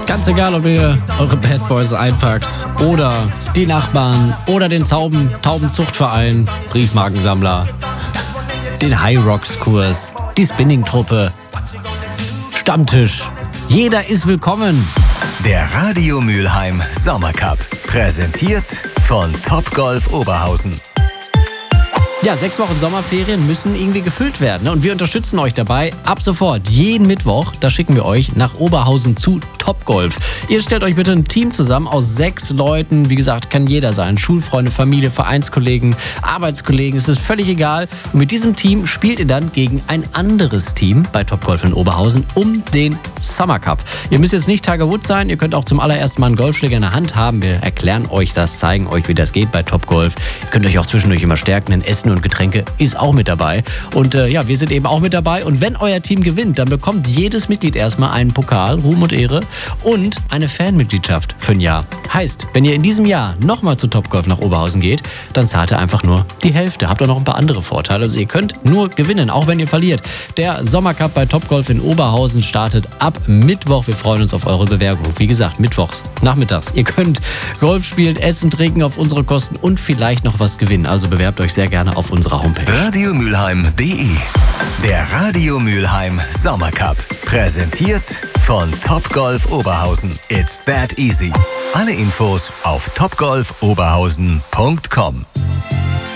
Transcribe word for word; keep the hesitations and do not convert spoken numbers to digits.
Ganz egal, ob ihr eure Bad Boys einpackt oder die Nachbarn oder den Tauben, Taubenzuchtverein, Briefmarkensammler, den High Rocks Kurs, die Spinning-Truppe, Stammtisch. Jeder ist willkommen. Der Radio Mülheim Sommercup, präsentiert von Topgolf Oberhausen. Ja, sechs Wochen Sommerferien müssen irgendwie gefüllt werden. Und wir unterstützen euch dabei ab sofort. Jeden Mittwoch, da schicken wir euch nach Oberhausen zu Topgolf. Ihr stellt euch bitte ein Team zusammen aus sechs Leuten. Wie gesagt, kann jeder sein. Schulfreunde, Familie, Vereinskollegen, Arbeitskollegen. Es ist völlig egal. Und mit diesem Team spielt ihr dann gegen ein anderes Team bei Topgolf in Oberhausen um den Summer Cup. Ihr müsst jetzt nicht Tiger Woods sein. Ihr könnt auch zum allerersten Mal einen Golfschläger in der Hand haben. Wir erklären euch das, zeigen euch, wie das geht bei Topgolf. Ihr könnt euch auch zwischendurch immer stärken, denn Essen und Getränke ist auch mit dabei. Und äh, ja, wir sind eben auch mit dabei. Und wenn euer Team gewinnt, dann bekommt jedes Mitglied erstmal einen Pokal, Ruhm und Ehre und eine Fanmitgliedschaft für ein Jahr. Heißt, wenn ihr in diesem Jahr nochmal zu Topgolf nach Oberhausen geht, dann zahlt ihr einfach nur die Hälfte. Habt ihr noch ein paar andere Vorteile. Also ihr könnt nur gewinnen, auch wenn ihr verliert. Der Sommercup bei Topgolf in Oberhausen startet ab Mittwoch. Wir freuen uns auf eure Bewerbung. Wie gesagt, mittwochs, nachmittags. Ihr könnt Golf spielen, essen, trinken auf unsere Kosten und vielleicht noch was gewinnen. Also bewerbt euch sehr gerne auf unserer Homepage. radio mülheim punkt de. Der Radio Mülheim Sommercup, präsentiert von Topgolf Oberhausen. It's that easy. Alle Infos auf topgolf oberhausen punkt com.